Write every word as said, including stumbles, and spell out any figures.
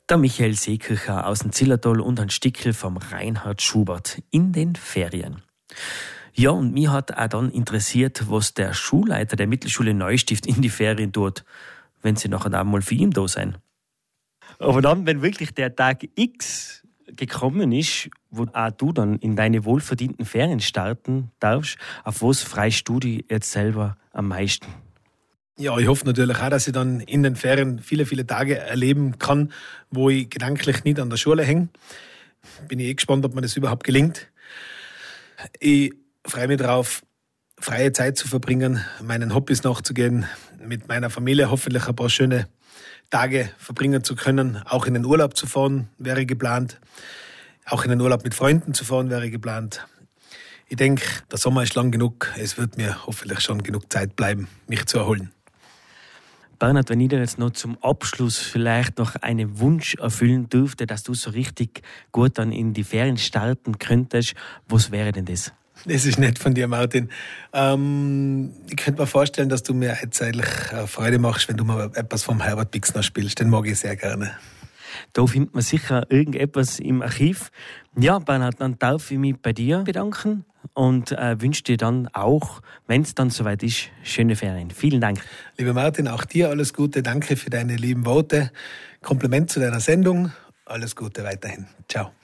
Der Michael Seekircher aus dem Zillertal und ein Stickel vom Reinhard Schubert in den Ferien. Ja, und mich hat auch dann interessiert, was der Schulleiter der Mittelschule Neustift in die Ferien tut, wenn sie nachher einmal für ihn da sein. Aber dann, wenn wirklich der Tag X gekommen ist, wo auch du dann in deine wohlverdienten Ferien starten darfst, auf was freust du dich jetzt selber am meisten? Ja, ich hoffe natürlich auch, dass ich dann in den Ferien viele, viele Tage erleben kann, wo ich gedanklich nicht an der Schule hänge. Bin ich eh gespannt, ob mir das überhaupt gelingt. Ich freue mich darauf, freie Zeit zu verbringen, meinen Hobbys nachzugehen, mit meiner Familie hoffentlich ein paar schöne Tage verbringen zu können. Auch in den Urlaub zu fahren, wäre geplant. Auch in den Urlaub mit Freunden zu fahren, wäre geplant. Ich denke, der Sommer ist lang genug. Es wird mir hoffentlich schon genug Zeit bleiben, mich zu erholen. Bernhard, wenn ich dir jetzt noch zum Abschluss vielleicht noch einen Wunsch erfüllen dürfte, dass du so richtig gut dann in die Ferien starten könntest, was wäre denn das? Das ist nett von dir, Martin. Ähm, ich könnte mir vorstellen, dass du mir jetzt eigentlich Freude machst, wenn du mal etwas vom Herbert Bixner spielst. Den mag ich sehr gerne. Da findet man sicher irgendetwas im Archiv. Ja, Bernhard, dann darf ich mich bei dir bedanken und äh, wünsche dir dann auch, wenn es dann soweit ist, schöne Ferien. Vielen Dank. Lieber Martin, auch dir alles Gute. Danke für deine lieben Worte. Kompliment zu deiner Sendung. Alles Gute weiterhin. Ciao.